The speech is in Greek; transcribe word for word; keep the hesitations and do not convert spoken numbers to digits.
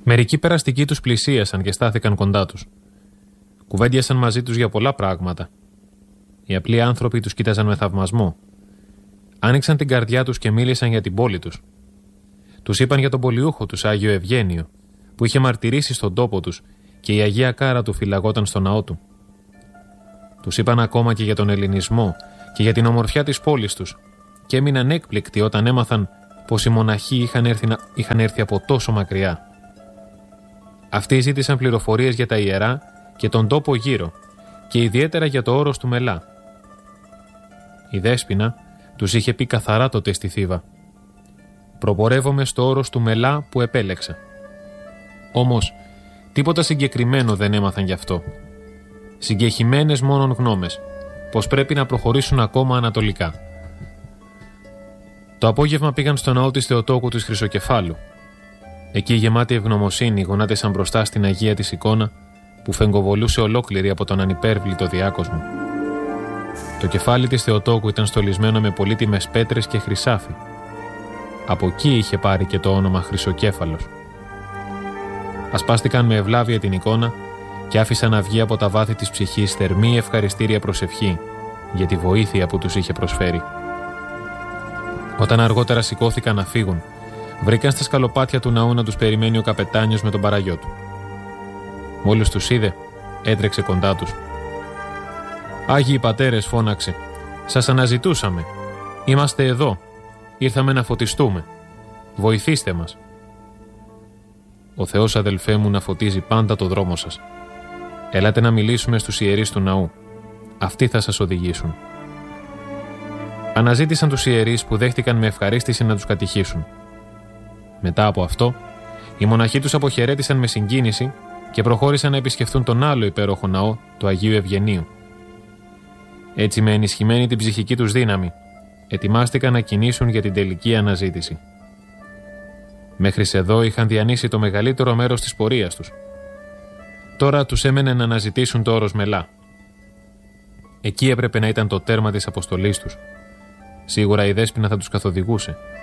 Μερικοί περαστικοί τους πλησίασαν και στάθηκαν κοντά τους. Κουβέντιασαν μαζί τους για πολλά πράγματα. Οι απλοί άνθρωποι τους κοίταζαν με θαυμασμό. Άνοιξαν την καρδιά τους και μίλησαν για την πόλη τους. Τους είπαν για τον πολιούχο τους Άγιο Ευγένιο, που είχε μαρτυρήσει στον τόπο τους και η Αγία Κάρα του φυλαγόταν στο ναό του. Τους είπαν ακόμα και για τον ελληνισμό και για την ομορφιά της πόλης τους και έμειναν έκπληκτοι όταν έμαθαν πως οι μοναχοί είχαν έρθει, είχαν έρθει από τόσο μακριά. Αυτοί ζήτησαν πληροφορίες για τα ιερά και τον τόπο γύρω και ιδιαίτερα για το όρος του Μελά. Η Δέσποινα τους είχε πει καθαρά τότε στη Θήβα: «Προπορεύομαι στο όρος του Μελά που επέλεξα». Όμως τίποτα συγκεκριμένο δεν έμαθαν γι' αυτό. Συγκεχημένες μόνον γνώμες πως πρέπει να προχωρήσουν ακόμα ανατολικά. Το απόγευμα πήγαν στο ναό της Θεοτόκου της Χρυσοκεφάλου. Εκεί γεμάτοι ευγνωμοσύνη γονάτισαν μπροστά στην Αγία της εικόνα που φεγκοβολούσε ολόκληρη από τον ανυπέρβλητο διάκοσμο. Το κεφάλι της Θεοτόκου ήταν στολισμένο με πολύτιμες πέτρες και χρυσάφι. Από εκεί είχε πάρει και το όνομα Χρυσοκέφαλος. Ασπάστηκαν με ευλάβεια την εικόνα και άφησαν να βγει από τα βάθη της ψυχής θερμή ευχαριστήρια προσευχή για τη βοήθεια που τους είχε προσφέρει. Όταν αργότερα σηκώθηκαν να φύγουν, βρήκαν στα σκαλοπάτια του ναού να τους περιμένει ο καπετάνιος με τον παραγιό του. Μόλις τους είδε, έτρεξε κοντά τους. «Άγιοι πατέρες», φώναξε, «σας αναζητούσαμε. Είμαστε εδώ. Ήρθαμε να φωτιστούμε. Βοηθήστε μας». «Ο Θεός, αδελφέ μου, να φωτίζει πάντα το δρόμο σας. Ελάτε να μιλήσουμε στους ιερείς του ναού. Αυτοί θα σας οδηγήσουν». Αναζήτησαν τους ιερείς που δέχτηκαν με ευχαρίστηση να τους κατηχήσουν. Μετά από αυτό, οι μοναχοί τους αποχαιρέτησαν με συγκίνηση και προχώρησαν να επισκεφθούν τον άλλο υπέροχο ναό του Αγίου Ευγενίου. Έτσι, με ενισχυμένη την ψυχική τους δύναμη, ετοιμάστηκαν να κινήσουν για την τελική αναζήτηση. Μέχρι εδώ είχαν διανύσει το μεγαλύτερο μέρος της πορείας τους. Τώρα τους έμενε να αναζητήσουν το όρος Μελά. Εκεί έπρεπε να ήταν το τέρμα της αποστολής τους. Σίγουρα η Δέσποινα θα τους καθοδηγούσε